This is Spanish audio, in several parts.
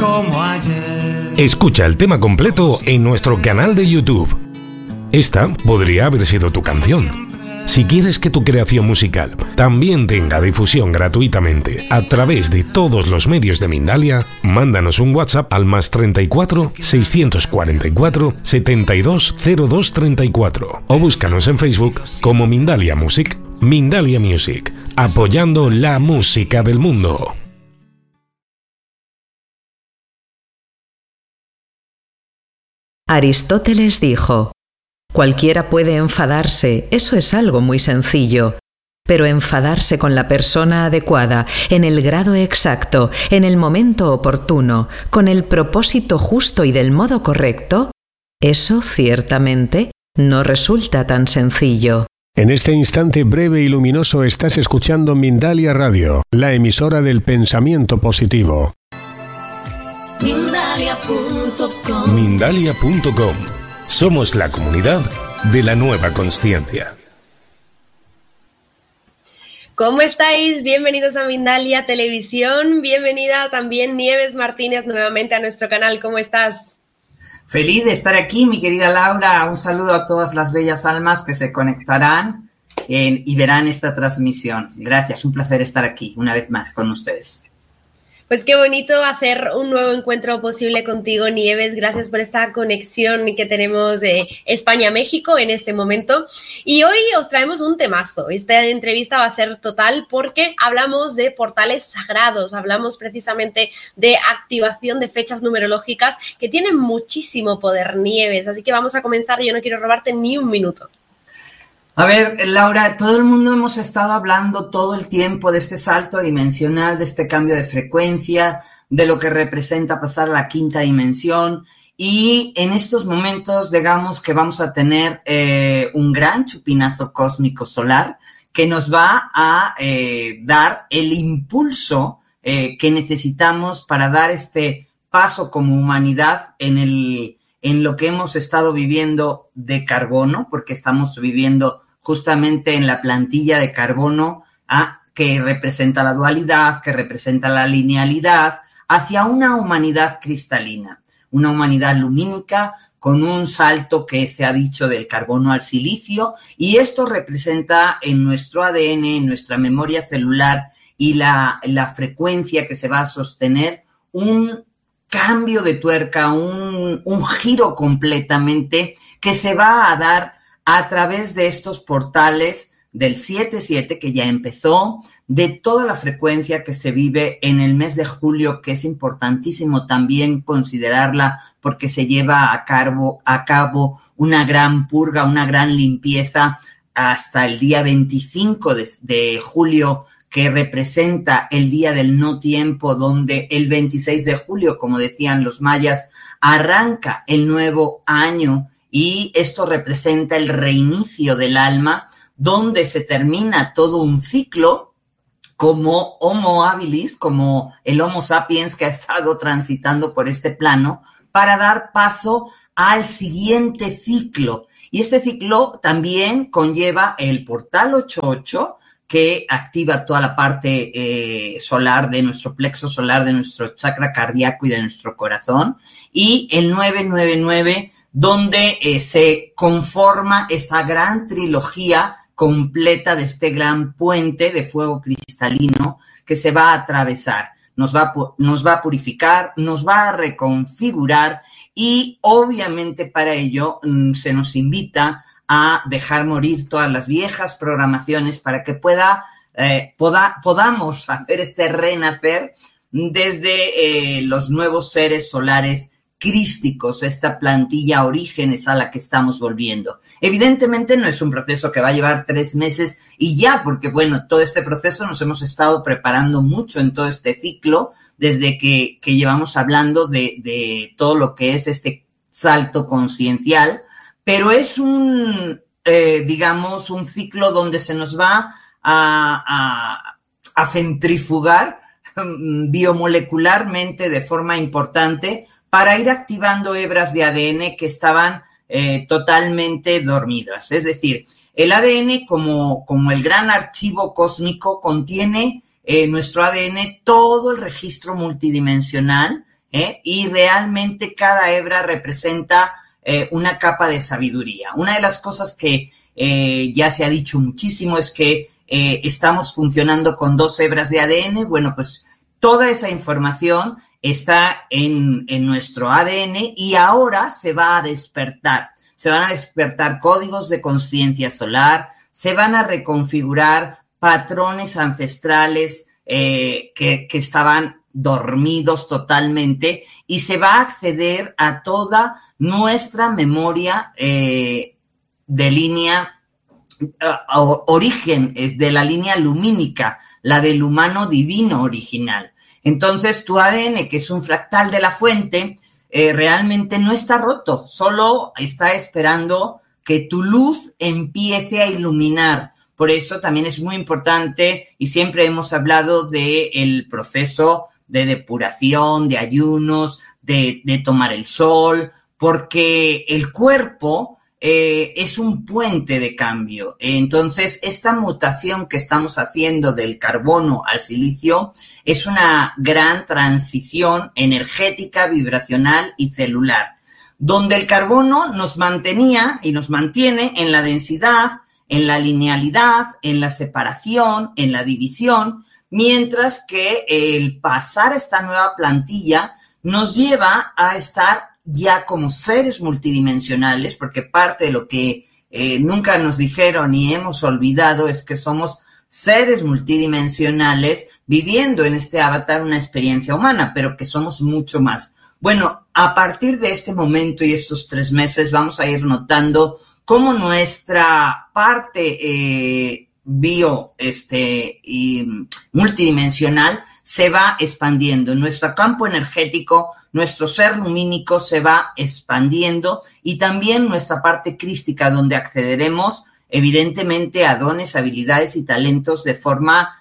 como ayer. Escucha el tema completo en nuestro canal de YouTube. Esta podría haber sido tu canción. Si quieres que tu creación musical también tenga difusión gratuitamente a través de todos los medios de Mindalia, mándanos un WhatsApp al +34 644 72 02 34 o búscanos en Facebook como Mindalia Music. Mindalia Music, apoyando la música del mundo. Aristóteles dijo: cualquiera puede enfadarse, eso es algo muy sencillo, pero enfadarse con la persona adecuada, en el grado exacto, en el momento oportuno, con el propósito justo y del modo correcto, eso ciertamente no resulta tan sencillo. En este instante breve y luminoso estás escuchando Mindalia Radio, la emisora del pensamiento positivo. Mindalia.com. Mindalia.com. Somos la comunidad de la nueva consciencia. ¿Cómo estáis? Bienvenidos a Mindalia Televisión. Bienvenida también Nieves Martínez nuevamente a nuestro canal. ¿Cómo estás? Feliz de estar aquí, mi querida Laura. Un saludo a todas las bellas almas que se conectarán y verán esta transmisión. Gracias, un placer estar aquí una vez más con ustedes. Pues qué bonito hacer un nuevo encuentro posible contigo, Nieves. Gracias por esta conexión que tenemos de España-México en este momento. Y hoy os traemos un temazo. Esta entrevista va a ser total porque hablamos de portales sagrados, hablamos precisamente de activación de fechas numerológicas que tienen muchísimo poder, Nieves. Así que vamos a comenzar. Yo no quiero robarte ni un minuto. A ver, Laura, todo el mundo hemos estado hablando todo el tiempo de este salto dimensional, de este cambio de frecuencia, de lo que representa pasar a la quinta dimensión, y en estos momentos digamos que vamos a tener un gran chupinazo cósmico solar que nos va a dar el impulso que necesitamos para dar este paso como humanidad en lo que hemos estado viviendo de carbono, porque estamos viviendo justamente en la plantilla de carbono que representa la dualidad, que representa la linealidad, hacia una humanidad cristalina, una humanidad lumínica con un salto que se ha dicho del carbono al silicio, y esto representa en nuestro ADN, en nuestra memoria celular y la frecuencia que se va a sostener un cambio de tuerca, un giro completamente que se va a dar a través de estos portales del 7-7 que ya empezó, de toda la frecuencia que se vive en el mes de julio, que es importantísimo también considerarla porque se lleva a cabo una gran purga, una gran limpieza hasta el día 25 de julio, que representa el día del no tiempo, donde el 26 de julio, como decían los mayas, arranca el nuevo año, y esto representa el reinicio del alma, donde se termina todo un ciclo como Homo habilis, como el Homo sapiens que ha estado transitando por este plano, para dar paso al siguiente ciclo. Y este ciclo también conlleva el portal 88, que activa toda la parte solar de nuestro plexo solar, de nuestro chakra cardíaco y de nuestro corazón, y el 999, donde se conforma esta gran trilogía completa de este gran puente de fuego cristalino que se va a atravesar. Nos va a purificar, nos va a reconfigurar, y obviamente para ello se nos invita a dejar morir todas las viejas programaciones para que podamos hacer este renacer desde los nuevos seres solares crísticos, esta plantilla orígenes a la que estamos volviendo. Evidentemente no es un proceso que va a llevar 3 meses y ya, porque bueno, todo este proceso nos hemos estado preparando mucho en todo este ciclo, desde que llevamos hablando de todo lo que es este salto consciencial, pero es un ciclo donde se nos va a centrifugar biomolecularmente de forma importante para ir activando hebras de ADN que estaban totalmente dormidas. Es decir, el ADN como el gran archivo cósmico contiene nuestro ADN todo el registro multidimensional y realmente cada hebra representa una capa de sabiduría. Una de las cosas que ya se ha dicho muchísimo es que estamos funcionando con 2 hebras de ADN. Bueno, pues toda esa información está en nuestro ADN y ahora se va a despertar. Se van a despertar códigos de conciencia solar, se van a reconfigurar patrones ancestrales que estaban dormidos totalmente y se va a acceder a toda nuestra memoria de línea origen, de la línea lumínica, la del humano divino original. Entonces, tu ADN, que es un fractal de la fuente, realmente no está roto, solo está esperando que tu luz empiece a iluminar. Por eso también es muy importante, y siempre hemos hablado del proceso de depuración, de ayunos, de tomar el sol, porque el cuerpo es un puente de cambio. Entonces, esta mutación que estamos haciendo del carbono al silicio es una gran transición energética, vibracional y celular, donde el carbono nos mantenía y nos mantiene en la densidad, en la linealidad, en la separación, en la división, mientras que el pasar esta nueva plantilla nos lleva a estar ya como seres multidimensionales, porque parte de lo que nunca nos dijeron y hemos olvidado es que somos seres multidimensionales viviendo en este avatar una experiencia humana, pero que somos mucho más. Bueno, a partir de este momento y estos 3 meses vamos a ir notando cómo nuestra parte y multidimensional se va expandiendo. Nuestro campo energético, nuestro ser lumínico se va expandiendo y también nuestra parte crística, donde accederemos evidentemente a dones, habilidades y talentos de forma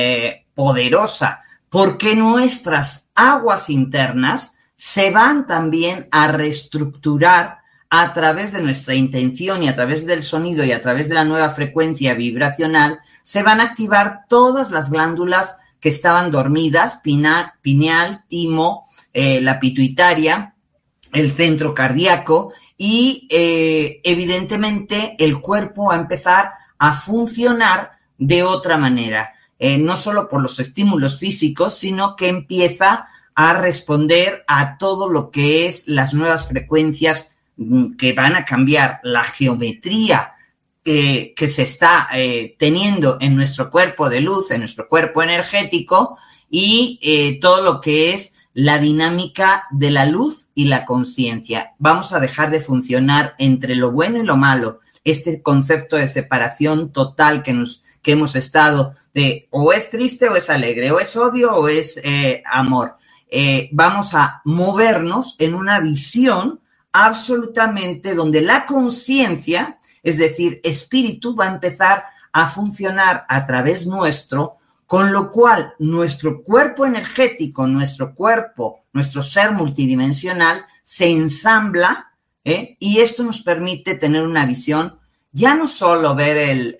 poderosa, porque nuestras aguas internas se van también a reestructurar a través de nuestra intención y a través del sonido y a través de la nueva frecuencia vibracional. Se van a activar todas las glándulas que estaban dormidas, pineal, timo, la pituitaria, el centro cardíaco y evidentemente el cuerpo va a empezar a funcionar de otra manera, no solo por los estímulos físicos, sino que empieza a responder a todo lo que es las nuevas frecuencias que van a cambiar la geometría que se está teniendo en nuestro cuerpo de luz, en nuestro cuerpo energético y todo lo que es la dinámica de la luz y la conciencia. Vamos a dejar de funcionar entre lo bueno y lo malo. Este concepto de separación total que hemos estado de o es triste o es alegre, o es odio o es amor. Vamos a movernos en una visión absolutamente donde la conciencia, es decir, espíritu, va a empezar a funcionar a través nuestro, con lo cual nuestro cuerpo energético, nuestro cuerpo, nuestro ser multidimensional se ensambla, y esto nos permite tener una visión, ya no solo ver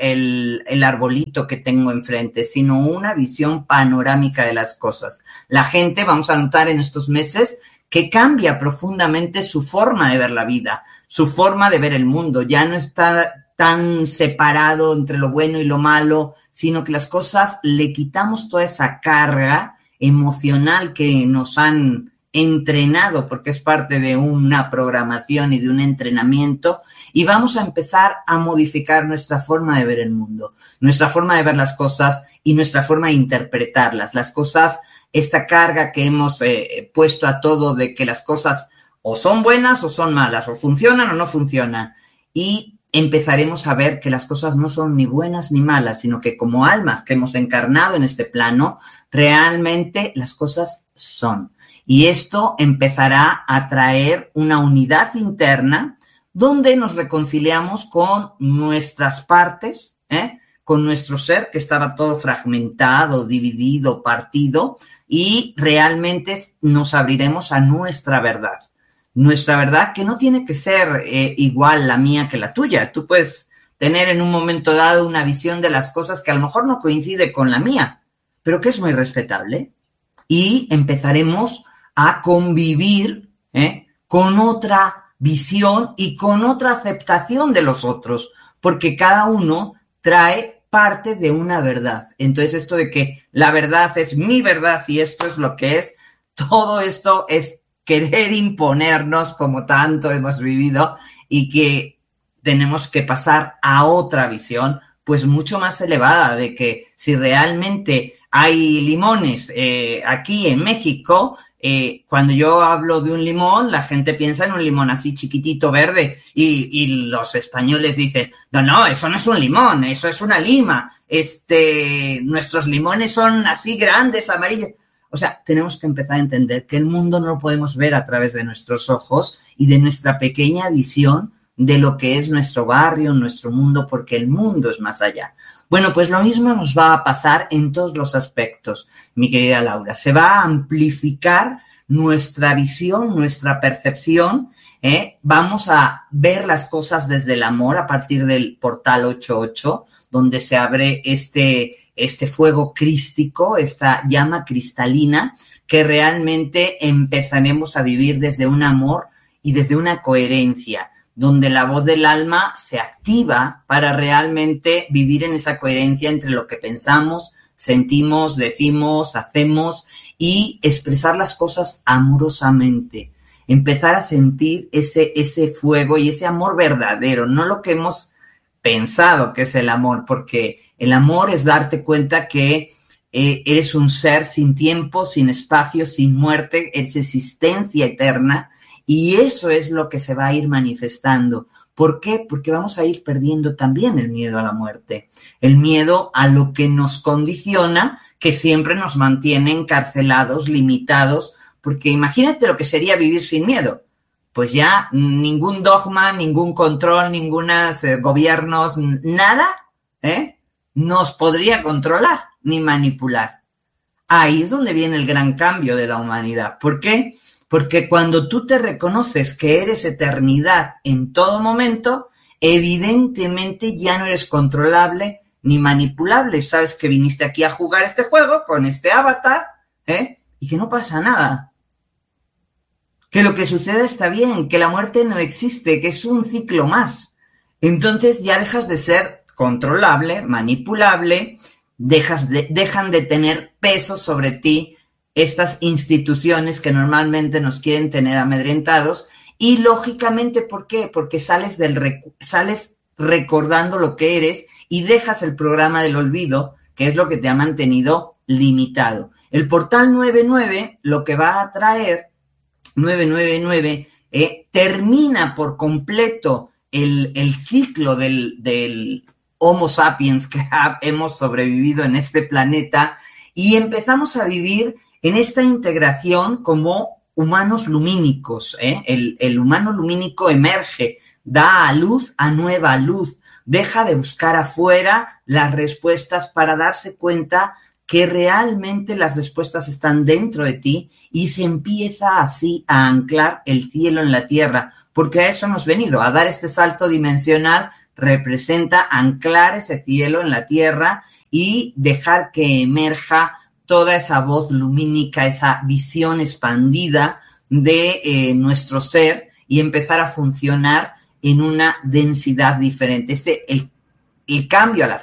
el arbolito que tengo enfrente, sino una visión panorámica de las cosas. La gente, vamos a notar en estos meses, que cambia profundamente su forma de ver la vida, su forma de ver el mundo. Ya no está tan separado entre lo bueno y lo malo, sino que las cosas le quitamos toda esa carga emocional que nos han entrenado, porque es parte de una programación y de un entrenamiento, y vamos a empezar a modificar nuestra forma de ver el mundo, nuestra forma de ver las cosas y nuestra forma de interpretarlas. Las cosas, esta carga que hemos puesto a todo de que las cosas o son buenas o son malas, o funcionan o no funcionan, y empezaremos a ver que las cosas no son ni buenas ni malas, sino que como almas que hemos encarnado en este plano, realmente las cosas son. Y esto empezará a traer una unidad interna donde nos reconciliamos con nuestras partes, con nuestro ser que estaba todo fragmentado, dividido, partido, y realmente nos abriremos a nuestra verdad. Nuestra verdad que no tiene que ser igual la mía que la tuya. Tú puedes tener en un momento dado una visión de las cosas que a lo mejor no coincide con la mía, pero que es muy respetable. Y empezaremos a convivir con otra visión y con otra aceptación de los otros, porque cada uno trae parte de una verdad. Entonces, esto de que la verdad es mi verdad y esto es lo que es, todo esto es querer imponernos como tanto hemos vivido y que tenemos que pasar a otra visión, pues mucho más elevada, de que si realmente hay limones aquí en México, cuando yo hablo de un limón, la gente piensa en un limón así chiquitito, verde, y los españoles dicen, no, eso no es un limón, eso es una lima, nuestros limones son así grandes, amarillos. O sea, tenemos que empezar a entender que el mundo no lo podemos ver a través de nuestros ojos y de nuestra pequeña visión de lo que es nuestro barrio, nuestro mundo, porque el mundo es más allá. Bueno, pues lo mismo nos va a pasar en todos los aspectos, mi querida Laura. Se va a amplificar nuestra visión, nuestra percepción. Vamos a ver las cosas desde el amor a partir del portal 88, donde se abre este fuego crístico, esta llama cristalina, que realmente empezaremos a vivir desde un amor y desde una coherencia, donde la voz del alma se activa para realmente vivir en esa coherencia entre lo que pensamos, sentimos, decimos, hacemos y expresar las cosas amorosamente. Empezar a sentir ese fuego y ese amor verdadero, no lo que hemos pensado que es el amor, porque el amor es darte cuenta que eres un ser sin tiempo, sin espacio, sin muerte, es existencia eterna. Y eso es lo que se va a ir manifestando. ¿Por qué? Porque vamos a ir perdiendo también el miedo a la muerte, el miedo a lo que nos condiciona, que siempre nos mantiene encarcelados, limitados, porque imagínate lo que sería vivir sin miedo. Pues ya ningún dogma, ningún control, ningunos gobiernos, nada, nos podría controlar ni manipular. Ahí es donde viene el gran cambio de la humanidad. ¿Por qué? Porque cuando tú te reconoces que eres eternidad en todo momento, evidentemente ya no eres controlable ni manipulable. Sabes que viniste aquí a jugar este juego con este avatar, y que no pasa nada. Que lo que suceda está bien, que la muerte no existe, que es un ciclo más. Entonces ya dejas de ser controlable, manipulable, dejan de tener peso sobre ti estas instituciones que normalmente nos quieren tener amedrentados y lógicamente, ¿por qué? Porque sales recordando lo que eres y dejas el programa del olvido, que es lo que te ha mantenido limitado. El portal 99 lo que va a traer, 999, termina por completo el ciclo del Homo sapiens que hemos sobrevivido en este planeta y empezamos a vivir en esta integración como humanos lumínicos. El humano lumínico emerge, da a luz a nueva luz, deja de buscar afuera las respuestas para darse cuenta que realmente las respuestas están dentro de ti y se empieza así a anclar el cielo en la tierra, porque a eso hemos venido, a dar este salto dimensional, representa anclar ese cielo en la tierra y dejar que emerja toda esa voz lumínica, esa visión expandida de nuestro ser y empezar a funcionar en una densidad diferente. El cambio a la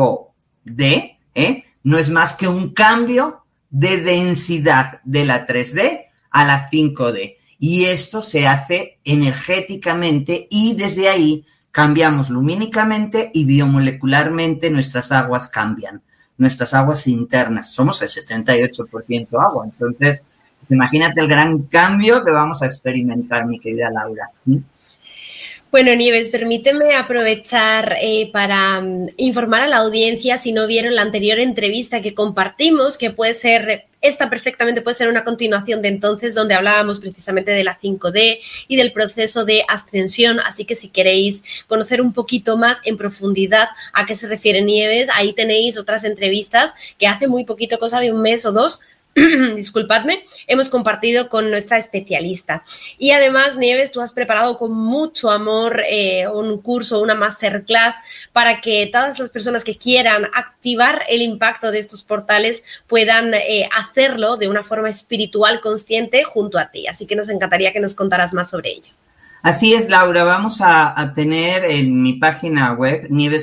5D, no es más que un cambio de densidad de la 3D a la 5D. Y esto se hace energéticamente y desde ahí cambiamos lumínicamente y biomolecularmente nuestras aguas cambian. Nuestras aguas internas. Somos el 78% agua. Entonces, imagínate el gran cambio que vamos a experimentar, mi querida Laura. Bueno, Nieves, permíteme aprovechar para informar a la audiencia, si no vieron la anterior entrevista que compartimos, que puede ser, esta perfectamente puede ser una continuación de entonces, donde hablábamos precisamente de la 5D y del proceso de ascensión, así que si queréis conocer un poquito más en profundidad a qué se refiere Nieves, ahí tenéis otras entrevistas que hace muy poquito, cosa de un mes o dos, disculpadme, hemos compartido con nuestra especialista. Y además, Nieves, tú has preparado con mucho amor un curso, una masterclass, para que todas las personas que quieran activar el impacto de estos portales puedan hacerlo de una forma espiritual consciente junto a ti. Así que nos encantaría que nos contaras más sobre ello. Así es, Laura. Vamos a tener en mi página web,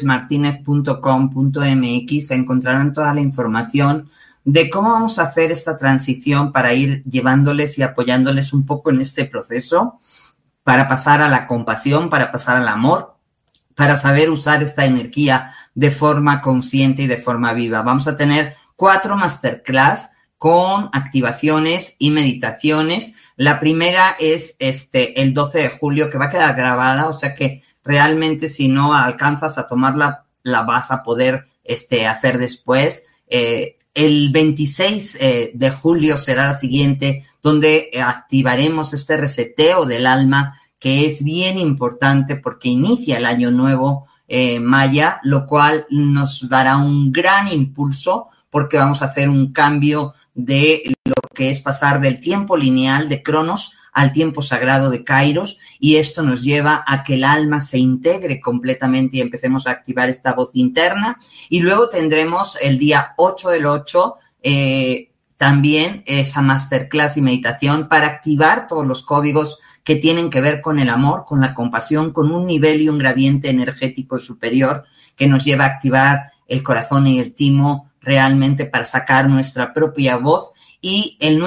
nievesmartinez.com.mx, encontrarán toda la información de cómo vamos a hacer esta transición para ir llevándoles y apoyándoles un poco en este proceso, para pasar a la compasión, para pasar al amor, para saber usar esta energía de forma consciente y de forma viva. Vamos a tener 4 masterclass con activaciones y meditaciones. La primera es el 12 de julio, que va a quedar grabada, o sea que realmente si no alcanzas a tomarla, la vas a poder hacer después. El 26 de julio será la siguiente, donde activaremos este reseteo del alma, que es bien importante porque inicia el año nuevo maya, lo cual nos dará un gran impulso porque vamos a hacer un cambio de lo que es pasar del tiempo lineal de Cronos al tiempo sagrado de Kairos, y esto nos lleva a que el alma se integre completamente y empecemos a activar esta voz interna. Y luego tendremos el día 8 del 8 también esa masterclass y meditación para activar todos los códigos que tienen que ver con el amor, con la compasión, con un nivel y un gradiente energético superior que nos lleva a activar el corazón y el timo realmente para sacar nuestra propia voz. Y el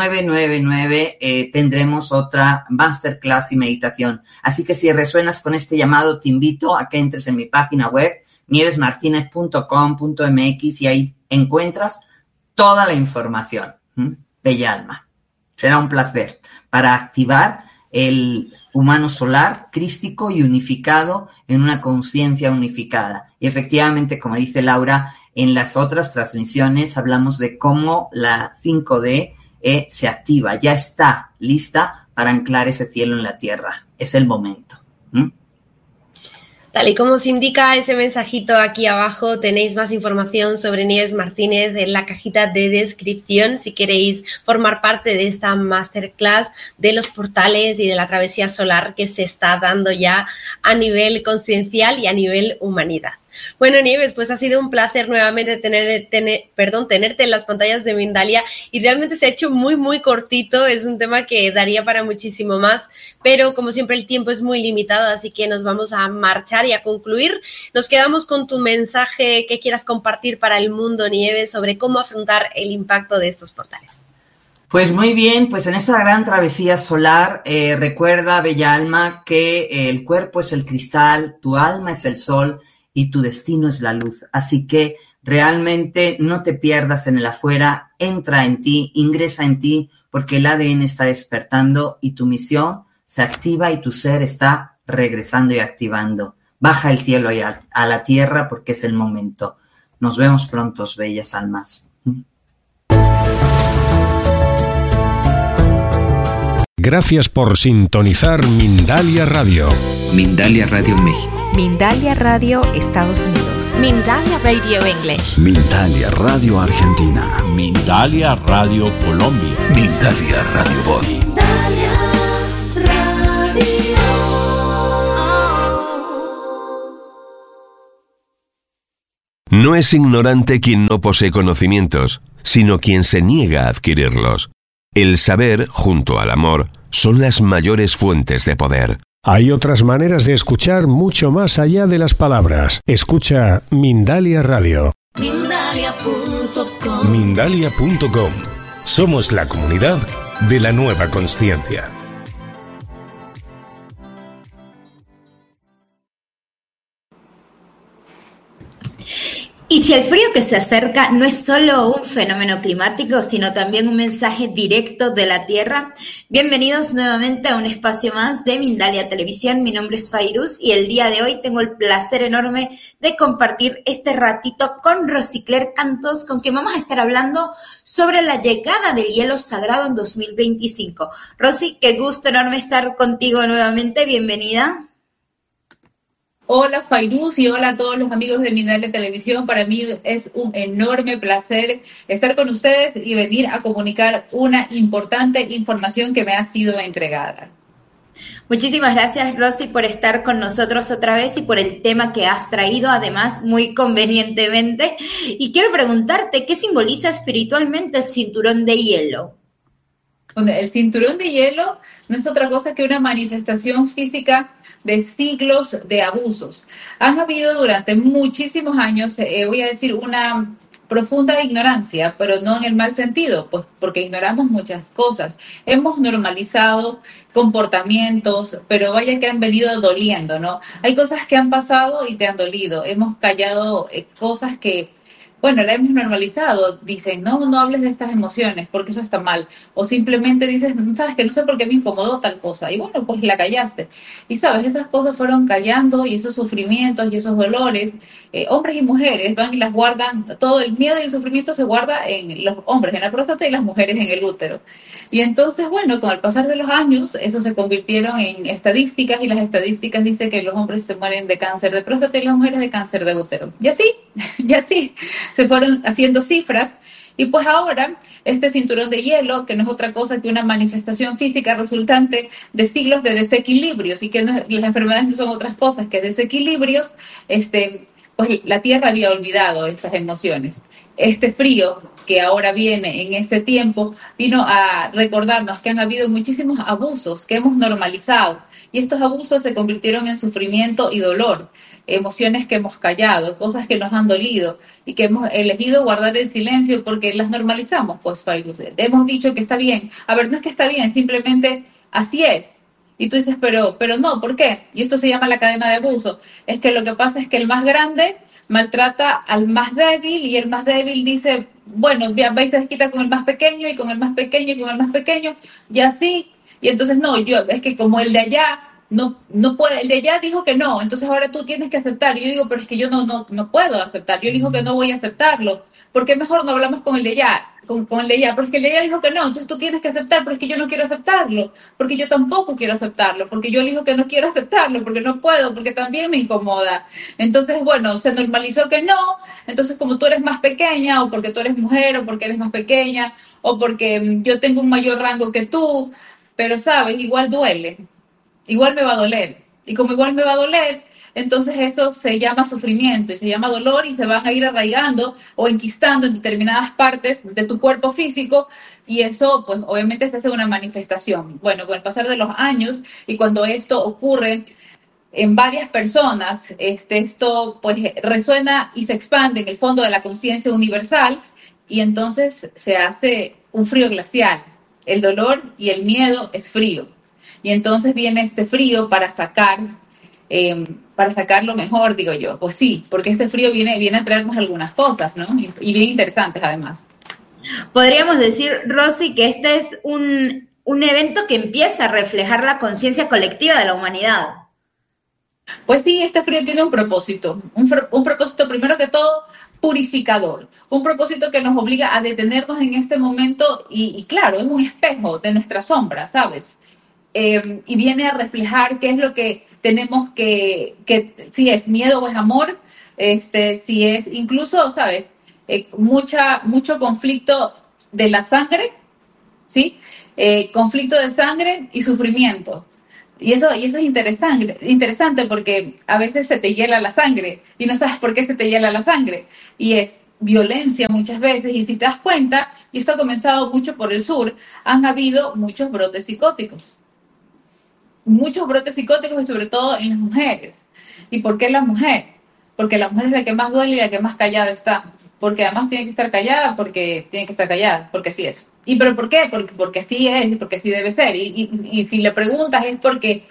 999 tendremos otra masterclass y meditación. Así que si resuenas con este llamado, te invito a que entres en mi página web, nievesmartinez.com.mx, y ahí encuentras toda la información. Bella alma. Será un placer para activar el humano solar, crístico y unificado en una conciencia unificada. Y efectivamente, como dice Laura, en las otras transmisiones hablamos de cómo la 5D se activa, ya está lista para anclar ese cielo en la tierra. Es el momento. Tal y como os indica ese mensajito aquí abajo, tenéis más información sobre Nieves Martínez en la cajita de descripción si queréis formar parte de esta masterclass de los portales y de la travesía solar que se está dando ya a nivel consciencial y a nivel humanidad. Bueno, Nieves, pues ha sido un placer nuevamente tenerte en las pantallas de Mindalia, y realmente se ha hecho muy, muy cortito. Es un tema que daría para muchísimo más, pero como siempre el tiempo es muy limitado, así que nos vamos a marchar y a concluir. Nos quedamos con tu mensaje que quieras compartir para el mundo, Nieves, sobre cómo afrontar el impacto de estos portales. Pues muy bien, pues en esta gran travesía solar, recuerda, bella alma, que el cuerpo es el cristal, tu alma es el sol y tu destino es la luz. Así que realmente no te pierdas en el afuera, entra en ti, ingresa en ti, porque el ADN está despertando y tu misión se activa y tu ser está regresando y activando. Baja el cielo a la tierra porque es el momento. Nos vemos pronto, bellas almas. Gracias por sintonizar Mindalia Radio. Mindalia Radio México. Mindalia Radio Estados Unidos. Mindalia Radio English. Mindalia Radio Argentina. Mindalia Radio Colombia. Mindalia Radio Voz. Mindalia Radio. No es ignorante quien no posee conocimientos, sino quien se niega a adquirirlos. El saber, junto al amor, son las mayores fuentes de poder. Hay otras maneras de escuchar mucho más allá de las palabras. Escucha Mindalia Radio. Mindalia.com. Mindalia.com. Somos la comunidad de la nueva consciencia. Y si el frío que se acerca no es solo un fenómeno climático, sino también un mensaje directo de la Tierra, bienvenidos nuevamente a un espacio más de Mindalia Televisión. Mi nombre es Fairuz y el día de hoy tengo el placer enorme de compartir este ratito con Rosy Claire Cantos, con quien vamos a estar hablando sobre la llegada del hielo sagrado en 2025. Rosy, qué gusto enorme estar contigo nuevamente, bienvenida. Hola Fairuz y hola a todos los amigos de Mindalia Televisión. Para mí es un enorme placer estar con ustedes y venir a comunicar una importante información que me ha sido entregada. Muchísimas gracias, Rosy, por estar con nosotros otra vez y por el tema que has traído, además, muy convenientemente. Y quiero preguntarte, ¿qué simboliza espiritualmente el cinturón de hielo? Bueno, el cinturón de hielo no es otra cosa que una manifestación física de siglos de abusos. Han habido durante muchísimos años, voy a decir, una profunda ignorancia, pero no en el mal sentido, pues porque ignoramos muchas cosas. Hemos normalizado comportamientos, pero vaya que han venido doliendo, ¿no? Hay cosas que han pasado y te han dolido. Hemos callado cosas que, bueno, la hemos normalizado. Dicen, no hables de estas emociones porque eso está mal. O simplemente dices, sabes que no sé por qué me incomodó tal cosa. Y bueno, pues la callaste. Y sabes, esas cosas fueron callando y esos sufrimientos y esos dolores, hombres y mujeres van y las guardan. Todo el miedo y el sufrimiento se guarda en los hombres, en la próstata, y las mujeres en el útero. Y entonces, bueno, con el pasar de los años, eso se convirtieron en estadísticas y las estadísticas dicen que los hombres se mueren de cáncer de próstata y las mujeres de cáncer de útero. Y así se fueron haciendo cifras. Y pues ahora, este cinturón de hielo, que no es otra cosa que una manifestación física resultante de siglos de desequilibrios, y que las enfermedades no son otras cosas que desequilibrios, pues la Tierra había olvidado esas emociones. Este frío que ahora viene en este tiempo vino a recordarnos que han habido muchísimos abusos que hemos normalizado, y estos abusos se convirtieron en sufrimiento y dolor. Emociones que hemos callado, cosas que nos han dolido y que hemos elegido guardar el silencio porque las normalizamos, pues, Fairuz. Hemos dicho que está bien. A ver, no es que está bien, simplemente así es. Y tú dices, pero no, ¿por qué? Y esto se llama la cadena de abuso. Es que lo que pasa es que el más grande maltrata al más débil y el más débil dice, bueno, va y se desquita con el más pequeño y con el más pequeño y con el más pequeño y así. Y entonces, no, es que como el de allá no puede, el de allá dijo que no, entonces ahora tú tienes que aceptar. Y yo digo, pero es que yo no puedo aceptar, yo digo que no voy a aceptarlo, ¿por qué mejor no hablamos con el de allá? Con el de allá, pero es que el de allá dijo que no, entonces tú tienes que aceptar, pero es que yo no quiero aceptarlo, porque yo tampoco quiero aceptarlo, porque yo digo que no quiero aceptarlo, porque no puedo, porque también me incomoda. Entonces, bueno, se normalizó que no, entonces como tú eres más pequeña, o porque tú eres mujer, o porque eres más pequeña, o porque yo tengo un mayor rango que tú, pero sabes, igual duele. Igual me va a doler. Y como igual me va a doler, entonces eso se llama sufrimiento y se llama dolor y se van a ir arraigando o enquistando en determinadas partes de tu cuerpo físico y eso pues obviamente se hace una manifestación. Bueno, con el pasar de los años y cuando esto ocurre en varias personas, esto pues resuena y se expande en el fondo de la conciencia universal y entonces se hace un frío glacial. El dolor y el miedo es frío. Y entonces viene este frío para sacar lo mejor, digo yo. Pues sí, porque este frío viene a traernos algunas cosas, ¿no? Y bien interesantes además. Podríamos decir, Rosy, que este es un evento que empieza a reflejar la conciencia colectiva de la humanidad. Pues sí, este frío tiene un propósito. Un propósito, primero que todo, purificador. Un propósito que nos obliga a detenernos en este momento y claro, es un espejo de nuestra sombra, ¿sabes? Y viene a reflejar qué es lo que tenemos que si es miedo o es amor, si es incluso, ¿sabes? Mucho conflicto de la sangre, ¿sí? Conflicto de sangre y sufrimiento. Y eso es interesante porque a veces se te hiela la sangre y no sabes por qué se te hiela la sangre. Y es violencia muchas veces. Y si te das cuenta, y esto ha comenzado mucho por el sur, han habido muchos brotes psicóticos. Muchos brotes psicóticos y sobre todo en las mujeres. ¿Y por qué la mujer? Porque la mujer es la que más duele y la que más callada está. Porque además tiene que estar callada, porque así es. ¿Y pero por qué? Porque así es y porque así debe ser. Y si le preguntas es porque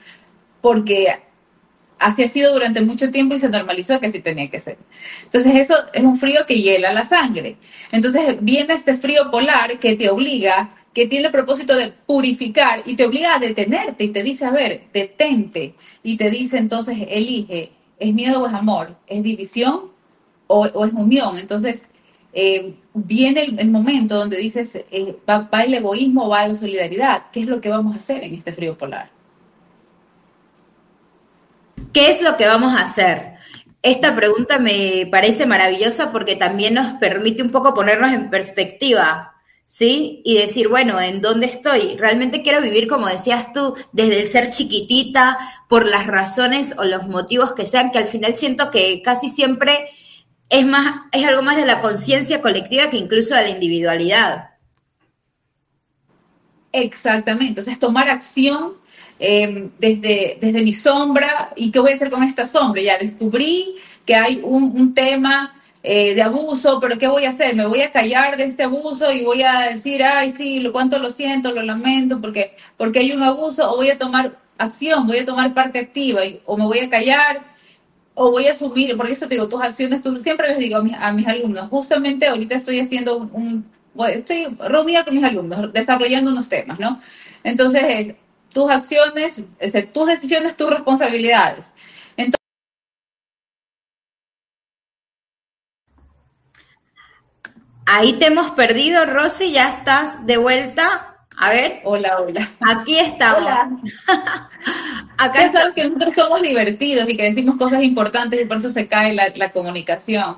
así ha sido durante mucho tiempo y se normalizó que así tenía que ser. Entonces eso es un frío que hiela la sangre. Entonces viene este frío polar que te obliga, que tiene el propósito de purificar y te obliga a detenerte y te dice, a ver, detente. Y te dice entonces, elige, ¿es miedo o es amor? ¿Es división o es unión? Entonces viene el momento donde dices, ¿va el egoísmo o va la solidaridad? ¿Qué es lo que vamos a hacer en este frío polar? ¿Qué es lo que vamos a hacer? Esta pregunta me parece maravillosa porque también nos permite un poco ponernos en perspectiva, ¿sí? Y decir, bueno, ¿en dónde estoy? Realmente quiero vivir, como decías tú, desde el ser chiquitita, por las razones o los motivos que sean, que al final siento que casi siempre es algo más de la conciencia colectiva que incluso de la individualidad. Exactamente, entonces tomar acción desde mi sombra. ¿Y qué voy a hacer con esta sombra? Ya descubrí que hay un tema de abuso, pero ¿qué voy a hacer? ¿Me voy a callar de este abuso y voy a decir, ay, sí, cuánto lo siento, lo lamento, porque hay un abuso? ¿O voy a tomar acción, voy a tomar parte activa, o me voy a callar, o voy a asumir? Por eso te digo, tus acciones, tú siempre les digo a mis alumnos, justamente ahorita estoy haciendo estoy reunida con mis alumnos, desarrollando unos temas, ¿no? Entonces, tus acciones, tus decisiones, tus responsabilidades. Entonces, ahí te hemos perdido, Rosy, ya estás de vuelta. A ver. Hola. Aquí estamos. Hola. Acá ya sabes que nosotros somos divertidos y que decimos cosas importantes y por eso se cae la comunicación.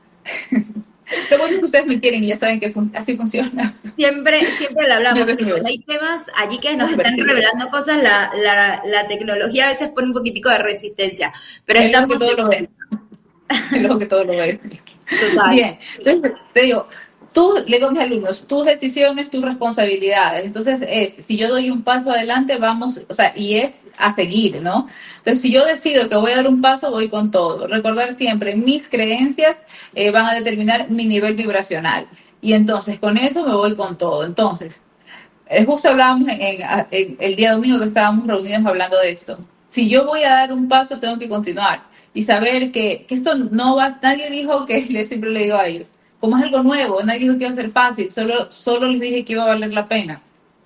Lo bueno es que ustedes me quieren y ya saben que así funciona. Siempre lo hablamos, porque cuando hay temas allí que nos están revelando cosas, la tecnología a veces pone un poquitico de resistencia. Pero es lo que todo lo ven. Es lo que todo lo ven. Total. Bien, entonces te digo, le digo a mis alumnos, tus decisiones, tus responsabilidades. Entonces si yo doy un paso adelante, vamos, y es a seguir, ¿no? Entonces, si yo decido que voy a dar un paso, voy con todo. Recordar siempre, mis creencias van a determinar mi nivel vibracional. Y entonces, con eso me voy con todo. Entonces, justo hablábamos en el día domingo que estábamos reunidos hablando de esto. Si yo voy a dar un paso, tengo que continuar. Y saber que esto no va, nadie dijo que, siempre le digo a ellos, como es algo nuevo, nadie dijo que iba a ser fácil, solo les dije que iba a valer la pena.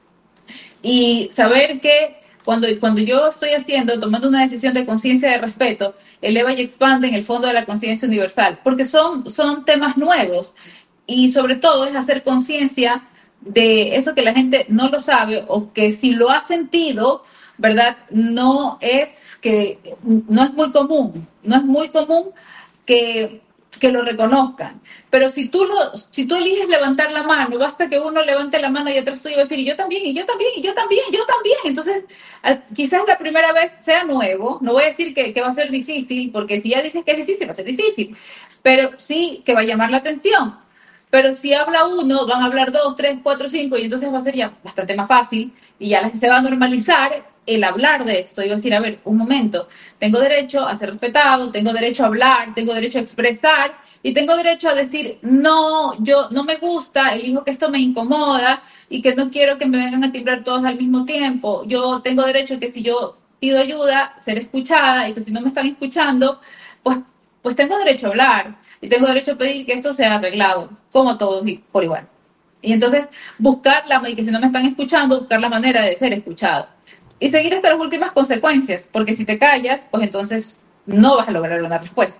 Y saber que cuando yo estoy tomando una decisión de conciencia de respeto, eleva y expande en el fondo de la conciencia universal, porque son temas nuevos y sobre todo es hacer conciencia de eso que la gente no lo sabe o que si lo ha sentido, ¿verdad? No es muy común que lo reconozcan. Pero si tú eliges levantar la mano, basta que uno levante la mano y atrás tuyo va a decir, y yo también. Entonces, quizás la primera vez sea nuevo, no voy a decir que va a ser difícil, porque si ya dices que es difícil, va a ser difícil, pero sí que va a llamar la atención. Pero si habla uno, van a hablar 2, 3, 4, 5, y entonces va a ser ya bastante más fácil, y ya se va a normalizar el hablar de esto. Y va a decir, a ver, un momento, tengo derecho a ser respetado, tengo derecho a hablar, tengo derecho a expresar, y tengo derecho a decir, no, yo no me gusta, elijo que esto me incomoda, y que no quiero que me vengan a timbrar todos al mismo tiempo. Yo tengo derecho a que si yo pido ayuda, ser escuchada, y que si no me están escuchando, pues tengo derecho a hablar. Y tengo derecho a pedir que esto sea arreglado, como todos y por igual. Y entonces y que si no me están escuchando, buscar la manera de ser escuchado. Y seguir hasta las últimas consecuencias, porque si te callas, pues entonces no vas a lograr una respuesta.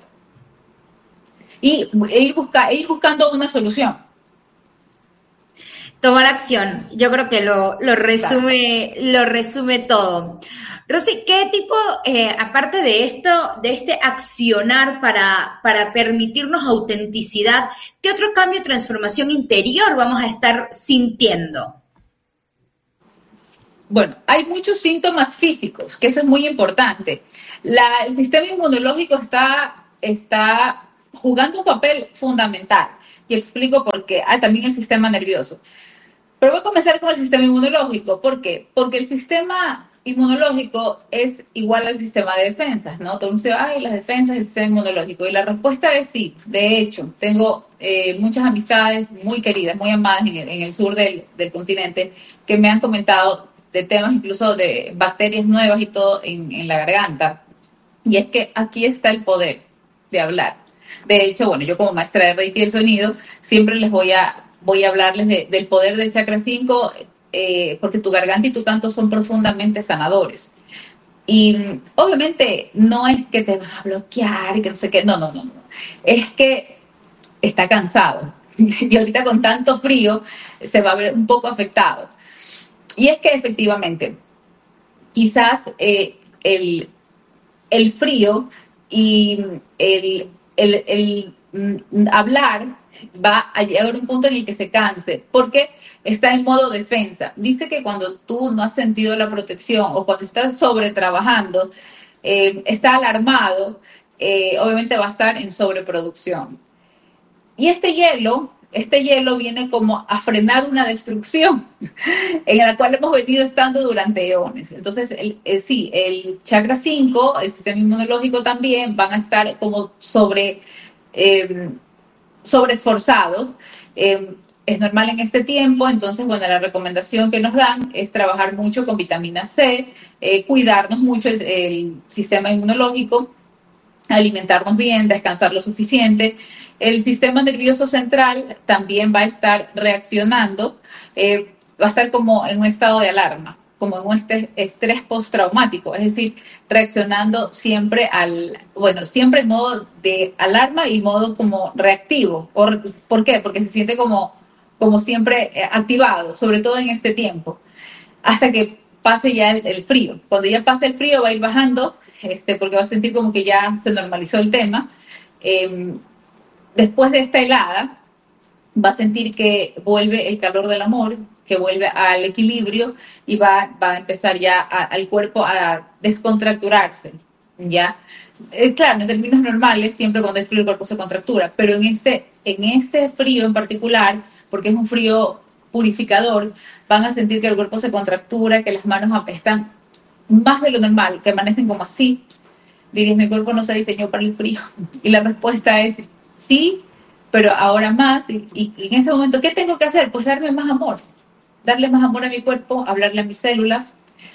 Y ir buscando una solución. Tomar acción, yo creo que lo resume todo. Rosy, ¿qué tipo, aparte de esto, de este accionar para permitirnos autenticidad, qué otro cambio o transformación interior vamos a estar sintiendo? Bueno, hay muchos síntomas físicos, que eso es muy importante. El sistema inmunológico está jugando un papel fundamental. Y explico por qué. También el sistema nervioso. Pero voy a comenzar con el sistema inmunológico. ¿Por qué? Porque el sistema inmunológico es igual al sistema de defensas, ¿no? Todo el mundo dice, las defensas del sistema inmunológico. Y la respuesta es sí. De hecho, tengo muchas amistades muy queridas, muy amadas en el sur del continente, que me han comentado de temas incluso de bacterias nuevas y todo en la garganta. Y es que aquí está el poder de hablar. De hecho, bueno, yo como maestra de Reiki del sonido, siempre les voy a hablarles del poder del chakra 5, porque tu garganta y tu canto son profundamente sanadores. Y obviamente no es que te vas a bloquear y que no sé qué, no. Es que está cansado. Y ahorita con tanto frío se va a ver un poco afectado. Y es que efectivamente, quizás el frío y el hablar va a llegar a un punto en el que se canse, porque está en modo defensa. Dice que cuando tú no has sentido la protección o cuando estás sobretrabajando, está alarmado, obviamente va a estar en sobreproducción. Y este hielo viene como a frenar una destrucción en la cual hemos venido estando durante eones. Entonces, el chakra 5, el sistema inmunológico también van a estar como sobreesforzados. Es normal en este tiempo, entonces, bueno, la recomendación que nos dan es trabajar mucho con vitamina C, cuidarnos mucho el sistema inmunológico, alimentarnos bien, descansar lo suficiente. El sistema nervioso central también va a estar reaccionando, va a estar como en un estado de alarma, como en un estrés postraumático, es decir, reaccionando siempre siempre en modo de alarma y modo como reactivo. ¿Por qué? Porque se siente como siempre activado, sobre todo en este tiempo, hasta que pase ya el frío. Cuando ya pase el frío va a ir bajando, porque va a sentir como que ya se normalizó el tema. Después de esta helada, va a sentir que vuelve el calor del amor, que vuelve al equilibrio y va a empezar ya al cuerpo a descontracturarse, ¿ya? Claro, en términos normales, siempre cuando hay frío el cuerpo se contractura, pero en este frío en particular, porque es un frío purificador, van a sentir que el cuerpo se contractura, que las manos están más de lo normal, que amanecen como así. Dirías, mi cuerpo no se diseñó para el frío. Y la respuesta es sí, pero ahora más. Y en ese momento, ¿qué tengo que hacer? Pues darle más amor a mi cuerpo, hablarle a mis células,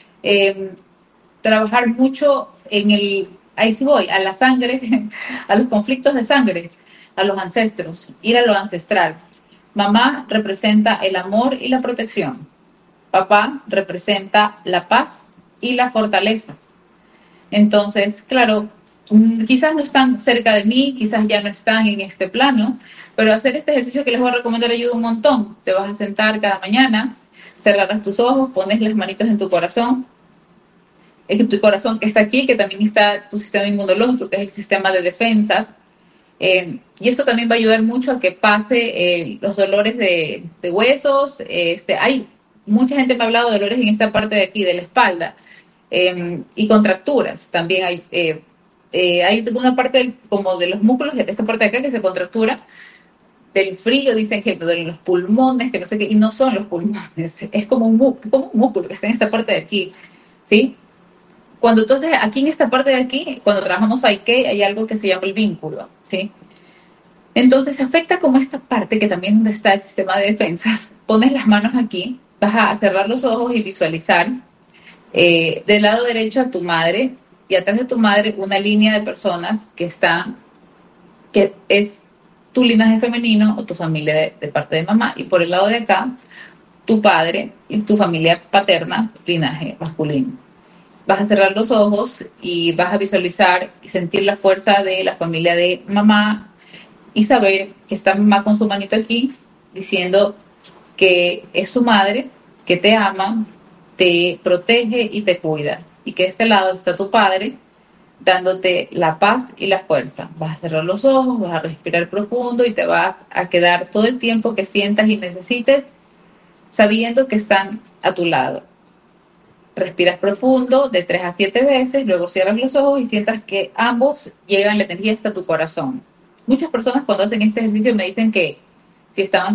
trabajar mucho ahí sí voy, a la sangre, a los conflictos de sangre, a los ancestros, ir a lo ancestral. Mamá representa el amor y la protección. Papá representa la paz y la fortaleza. Entonces, claro, quizás no están cerca de mí, quizás ya no están en este plano, pero hacer este ejercicio que les voy a recomendar ayuda un montón. Te vas a sentar cada mañana, cerrarás tus ojos, pones las manitos en tu corazón que está aquí, que también está tu sistema inmunológico, que es el sistema de defensas, y esto también va a ayudar mucho a que pase los dolores de huesos. Hay mucha gente me ha hablado de dolores en esta parte de aquí, de la espalda, y contracturas. También hay una parte como de los músculos, esta parte de acá que se contractura, del frío, dicen que duelen los pulmones, que no sé qué, y no son los pulmones, es como un músculo que está en esta parte de aquí, ¿sí? Cuando entonces aquí en esta parte de aquí, cuando trabajamos Aike, hay algo que se llama el vínculo, ¿sí? Entonces afecta como esta parte que también donde está el sistema de defensas. Pones las manos aquí, vas a cerrar los ojos y visualizar del lado derecho a tu madre y atrás de tu madre una línea de personas que es tu linaje femenino o tu familia de parte de mamá, y por el lado de acá tu padre y tu familia paterna, linaje masculino. Vas a cerrar los ojos y vas a visualizar y sentir la fuerza de la familia de mamá y saber que está mamá con su manito aquí diciendo que es tu madre, que te ama, te protege y te cuida, y que de este lado está tu padre dándote la paz y la fuerza. Vas a cerrar los ojos, vas a respirar profundo y te vas a quedar todo el tiempo que sientas y necesites sabiendo que están a tu lado. Respiras profundo de 3 a 7 veces, luego cierras los ojos y sientas que ambos llegan la energía hasta tu corazón. Muchas personas cuando hacen este ejercicio me dicen que si estaban